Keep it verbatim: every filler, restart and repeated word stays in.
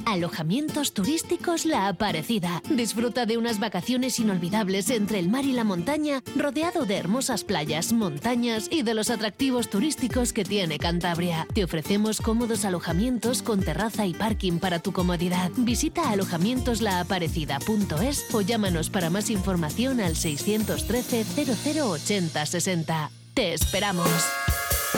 Alojamientos turísticos La Aparecida. Disfruta de unas vacaciones inolvidables entre el mar y la montaña, rodeado de hermosas playas, montañas y de los atractivos turísticos que tiene Cantabria. Te ofrecemos cómodos alojamientos con terraza y parking para tu comodidad. Visita alojamientos la aparecida punto es o llámanos para más información al seiscientos trece cero cero ochenta sesenta. ¡Te esperamos!